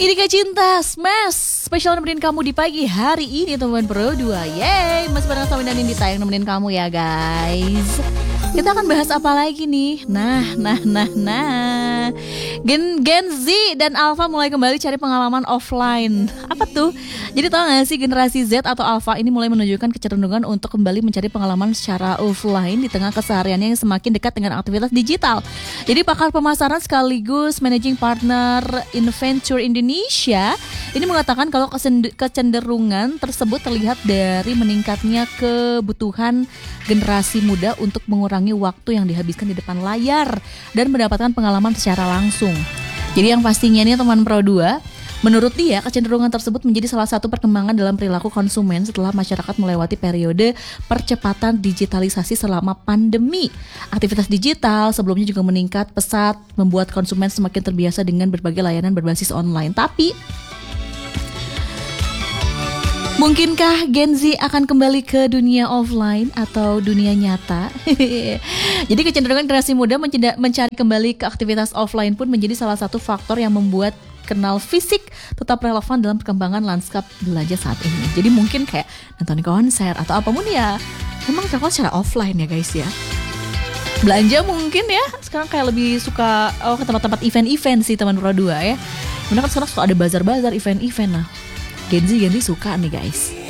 Ini Kak Cinta Smash spesial nemenin kamu di pagi hari ini teman Pro 2. Yeay, masih bareng sama Danin di tayang nemenin kamu ya guys. Kita akan bahas apa lagi nih? Nah Gen Z dan Alpha mulai kembali cari pengalaman offline. Apa tuh? Jadi tau gak sih, generasi Z atau Alpha ini mulai menunjukkan kecenderungan untuk kembali mencari pengalaman secara offline di tengah kesehariannya yang semakin dekat dengan aktivitas digital. Jadi pakar pemasaran sekaligus managing partner Inventure Indonesia ini mengatakan kalau kecenderungan tersebut terlihat dari meningkatnya kebutuhan generasi muda untuk mengurangi waktu yang dihabiskan di depan layar dan mendapatkan pengalaman secara langsung. Jadi yang pastinya nih teman Pro 2, menurut dia, kecenderungan tersebut menjadi salah satu perkembangan dalam perilaku konsumen setelah masyarakat melewati periode percepatan digitalisasi selama pandemi. Aktivitas digital sebelumnya juga meningkat pesat, membuat konsumen semakin terbiasa dengan berbagai layanan berbasis online. Tapi, mungkinkah Gen Z akan kembali ke dunia offline atau dunia nyata? Jadi kecenderungan generasi muda mencari kembali ke aktivitas offline pun menjadi salah satu faktor yang membuat kenal fisik tetap relevan dalam perkembangan lanskap belanja saat ini. Jadi mungkin kayak nonton konser atau apapun ya, memang dilakukan secara offline ya guys ya. Belanja mungkin ya, sekarang kayak lebih suka ke tempat-tempat event-event sih teman Pro 2 ya. Karena kan sekarang suka ada bazar-bazar, event-event. Nah, Gen Z suka nih guys.